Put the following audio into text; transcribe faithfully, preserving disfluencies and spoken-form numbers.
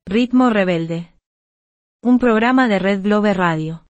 Ritmo Rebelde. Un programa de Red Globe Radio.